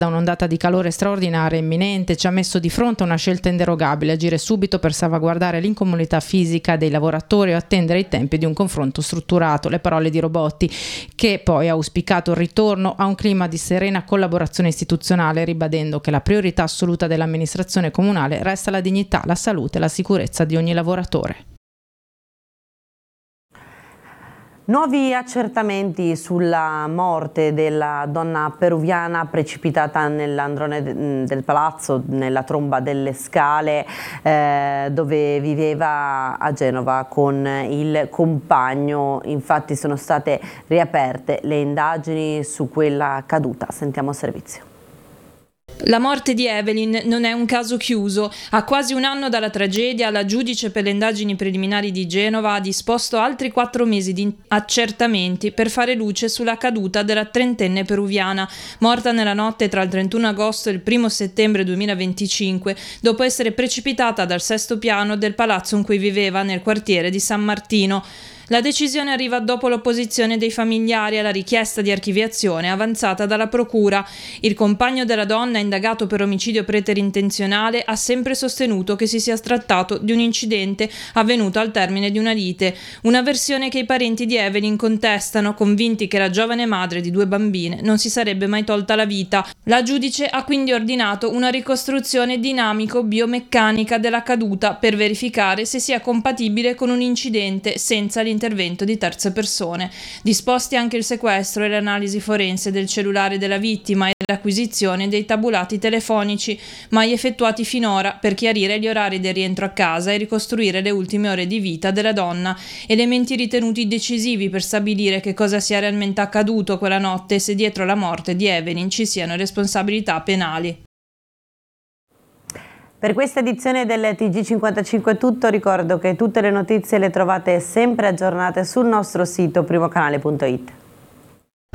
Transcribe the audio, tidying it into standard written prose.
Da un'ondata di calore straordinaria imminente ci ha messo di fronte a una scelta inderogabile: agire subito per salvaguardare l'incolumità fisica dei lavoratori o attendere i tempi di un confronto strutturato. Le parole di Robotti, che poi ha auspicato il ritorno a un clima di serena collaborazione istituzionale, ribadendo che la priorità assoluta dell'amministrazione comunale resta la dignità, la salute e la sicurezza di ogni lavoratore. Nuovi accertamenti sulla morte della donna peruviana precipitata nell'androne del palazzo, nella tromba delle Scale, dove viveva a Genova con il compagno. Infatti sono state riaperte le indagini su quella caduta. Sentiamo servizio. La morte di Evelyn non è un caso chiuso. A quasi un anno dalla tragedia, la giudice per le indagini preliminari di Genova ha disposto altri 4 mesi di accertamenti per fare luce sulla caduta della trentenne peruviana, morta nella notte tra il 31 agosto e il 1 settembre 2025, dopo essere precipitata dal 6° piano del palazzo in cui viveva nel quartiere di San Martino. La decisione arriva dopo l'opposizione dei familiari alla richiesta di archiviazione avanzata dalla procura. Il compagno della donna, indagato per omicidio preterintenzionale, ha sempre sostenuto che si sia trattato di un incidente avvenuto al termine di una lite, una versione che i parenti di Evelyn contestano, convinti che la giovane madre di 2 bambine non si sarebbe mai tolta la vita. La giudice ha quindi ordinato una ricostruzione dinamico-biomeccanica della caduta per verificare se sia compatibile con un incidente senza l'intervento di terze persone. Disposti anche il sequestro e l'analisi forense del cellulare della vittima e l'acquisizione dei tabulati telefonici mai effettuati finora per chiarire gli orari del rientro a casa e ricostruire le ultime ore di vita della donna, elementi ritenuti decisivi per stabilire che cosa sia realmente accaduto quella notte e se dietro la morte di Evelyn ci siano responsabilità penali. Per questa edizione del TG55 è tutto. Ricordo che tutte le notizie le trovate sempre aggiornate sul nostro sito primocanale.it.